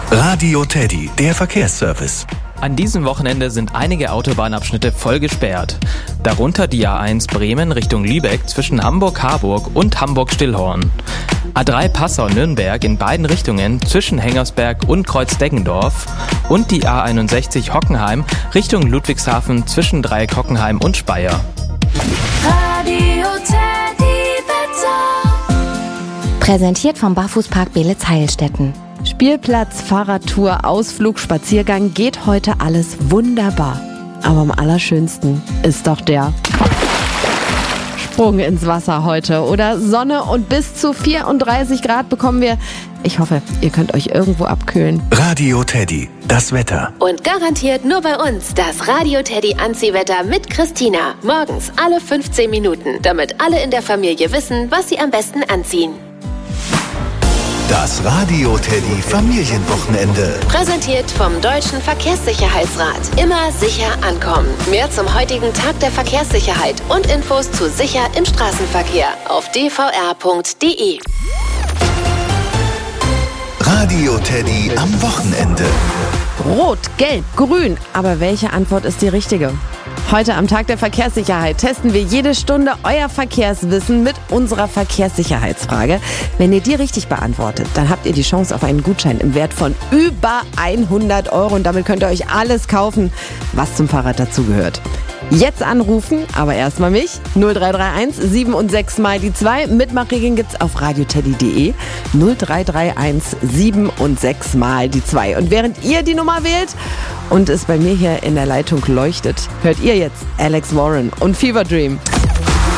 Radio Teddy, der Verkehrsservice. An diesem Wochenende sind einige Autobahnabschnitte voll gesperrt. Darunter die A1 Bremen Richtung Lübeck zwischen Hamburg-Harburg und Hamburg-Stillhorn. A3 Passau-Nürnberg in beiden Richtungen zwischen Hengersberg und Kreuz-Deggendorf. Und die A61 Hockenheim Richtung Ludwigshafen zwischen Dreieck Hockenheim und Speyer. Radio Teddy Wetter. Präsentiert vom Barfußpark Beelitz-Heilstätten. Spielplatz, Fahrradtour, Ausflug, Spaziergang, geht heute alles wunderbar. Aber am allerschönsten ist doch der Sprung ins Wasser heute. Oder Sonne und bis zu 34 Grad bekommen wir. Ich hoffe, ihr könnt euch irgendwo abkühlen. Radio Teddy, das Wetter. Und garantiert nur bei uns das Radio Teddy Anziehwetter mit Christina. Morgens alle 15 Minuten, damit alle in der Familie wissen, was sie am besten anziehen. Das Radio Teddy Familienwochenende. Präsentiert vom Deutschen Verkehrssicherheitsrat. Immer sicher ankommen. Mehr zum heutigen Tag der Verkehrssicherheit und Infos zu sicher im Straßenverkehr auf dvr.de. Radio Teddy am Wochenende. Rot, Gelb, Grün. Aber welche Antwort ist die richtige? Heute am Tag der Verkehrssicherheit testen wir jede Stunde euer Verkehrswissen mit unserer Verkehrssicherheitsfrage. Wenn ihr die richtig beantwortet, dann habt ihr die Chance auf einen Gutschein im Wert von über 100 € und damit könnt ihr euch alles kaufen, was zum Fahrrad dazugehört. Jetzt anrufen, aber erstmal mich, 0331 7 und 6 mal die 2. Mitmachregeln gibt's auf radioteddy.de, 0331 7 und 6 mal die 2. Und während ihr die Nummer wählt und es bei mir hier in der Leitung leuchtet, hört ihr jetzt Alex Warren und Fever Dream.